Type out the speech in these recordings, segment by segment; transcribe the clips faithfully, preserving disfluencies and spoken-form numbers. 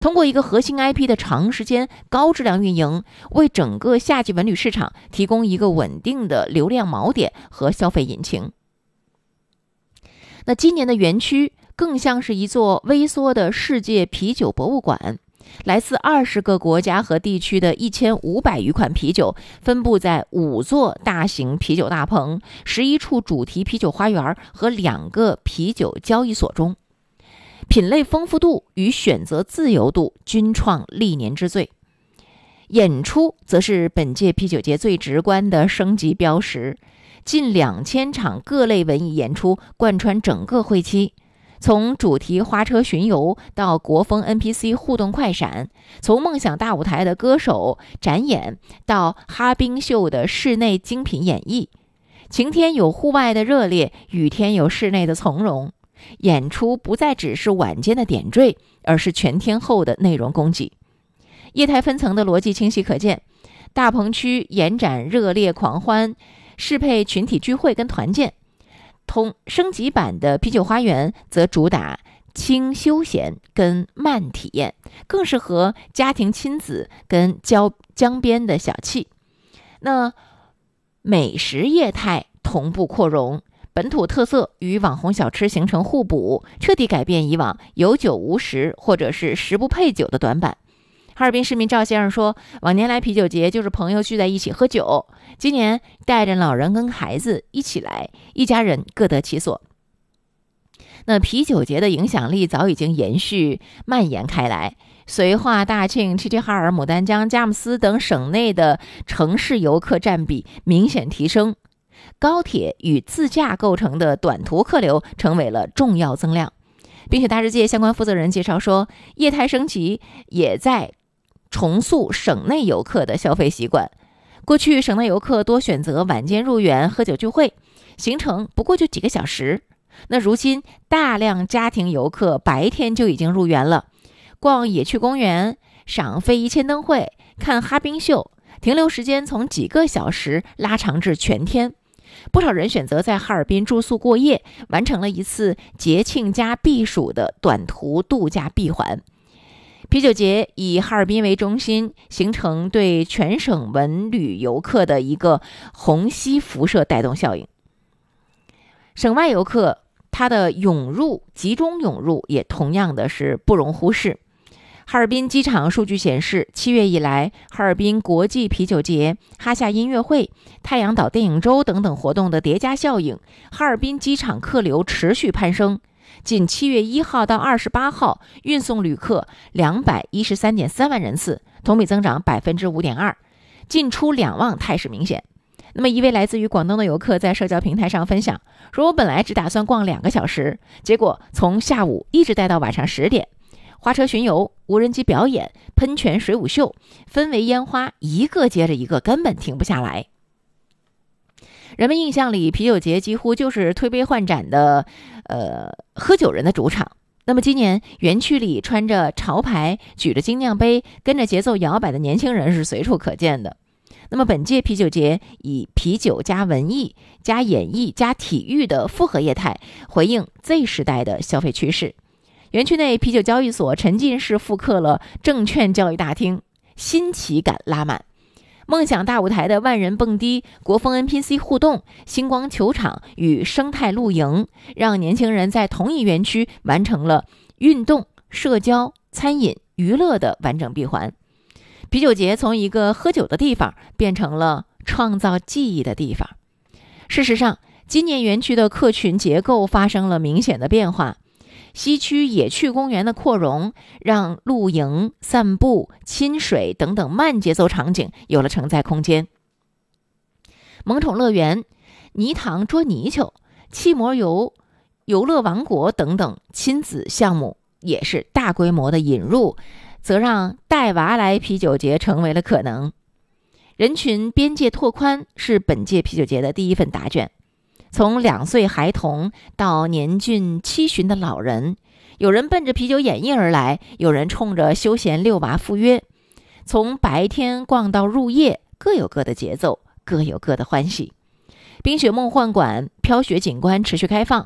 通过一个核心 I P 的长时间高质量运营，为整个夏季文旅市场提供一个稳定的流量锚点和消费引擎。那今年的园区更像是一座微缩的世界啤酒博物馆，来自二十个国家和地区的一千五百余款啤酒分布在五座大型啤酒大棚、十一处主题啤酒花园和两个啤酒交易所中，品类丰富度与选择自由度均创历年之最。演出则是本届啤酒节最直观的升级标识，近两千场各类文艺演出贯穿整个会期，从主题花车巡游到国风 N P C 互动快闪，从梦想大舞台的歌手展演到哈冰秀的室内精品演绎，晴天有户外的热烈，雨天有室内的从容。演出不再只是晚间的点缀，而是全天候的内容供给。业态分层的逻辑清晰可见，大棚区延展热烈狂欢，适配群体聚会跟团建。同升级版的啤酒花园则主打轻休闲跟慢体验，更适合家庭亲子跟郊江边的小憩。那美食业态同步扩容，本土特色与网红小吃形成互补，彻底改变以往有酒无食或者是食不配酒的短板。哈尔滨市民赵先生说，往年来啤酒节就是朋友聚在一起喝酒，今年带着老人跟孩子一起来，一家人各得其所。那啤酒节的影响力早已经延续蔓延开来，绥化、大庆、齐齐哈尔、牡丹江、佳木斯等省内的城市游客占比明显提升，高铁与自驾构成的短途客流成为了重要增量。冰雪大世界相关负责人介绍说，业态升级也在重塑省内游客的消费习惯。过去省内游客多选择晚间入园喝酒聚会，行程不过就几个小时。那如今大量家庭游客白天就已经入园了，逛野趣公园、赏非遗千灯会、看哈冰秀，停留时间从几个小时拉长至全天。不少人选择在哈尔滨住宿过夜，完成了一次节庆加避暑的短途度假闭环。啤酒节以哈尔滨为中心，形成对全省文旅游客的一个虹吸辐射带动效应。省外游客他的涌入集中涌入也同样的是不容忽视。哈尔滨机场数据显示，七月以来，哈尔滨国际啤酒节、哈夏音乐会、太阳岛电影周等等活动的叠加效应，哈尔滨机场客流持续攀升。仅七月一号到二十八号，运送旅客两百一十三点三万人次，同比增长百分之五点二，进出两旺态势明显。那么一位来自于广东的游客在社交平台上分享说，我本来只打算逛两个小时，结果从下午一直待到晚上十点。花车巡游、无人机表演、喷泉水舞秀、氛围烟花一个接着一个，根本停不下来。人们印象里，啤酒节几乎就是推杯换盏的呃喝酒人的主场。那么今年园区里穿着潮牌、举着精酿杯、跟着节奏摇摆的年轻人是随处可见的。那么本届啤酒节以啤酒加文艺加演艺加体育的复合业态，回应 Z 时代的消费趋势。园区内啤酒交易所沉浸式复刻了证券交易大厅，新奇感拉满。梦想大舞台的万人蹦迪、国风 N P C 互动、星光球场与生态露营，让年轻人在同一园区完成了运动、社交、餐饮、娱乐的完整闭环。啤酒节从一个喝酒的地方变成了创造记忆的地方。事实上，今年园区的客群结构发生了明显的变化。西区野趣公园的扩容，让露营、散步、亲水等等慢节奏场景有了承载空间。萌宠乐园、泥塘捉泥鳅、气膜游、游乐王国等等亲子项目也是大规模的引入，则让带娃来啤酒节成为了可能。人群边界拓宽是本届啤酒节的第一份答卷。从两岁孩童到年近七旬的老人，有人奔着啤酒演绎而来，有人冲着休闲遛娃赴约。从白天逛到入夜，各有各的节奏，各有各的欢喜。冰雪梦幻馆飘雪景观持续开放，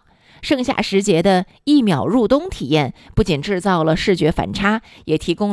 盛夏时节的一秒入冬体验不仅制造了视觉反差，也提供